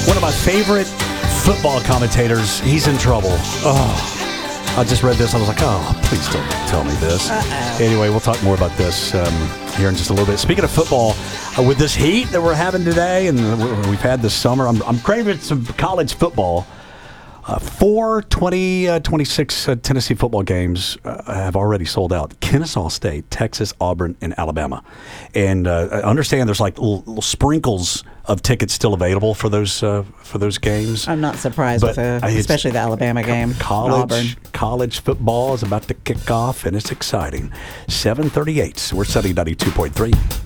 One of my favorite football commentators, he's in trouble. Oh, I just read this. I was like, oh, please don't tell me this. Anyway, we'll talk more about this here in just a little bit. Speaking of football, with this heat that we're having today and we've had this summer, I'm craving some college football. 26 Tennessee football games have already sold out. Kennesaw State, Texas, Auburn, and Alabama. And I understand there's like little sprinkles of tickets still available for those games. I'm not surprised with especially the Alabama game. College football is about to kick off, and it's exciting. 7:38. We're setting 92.3.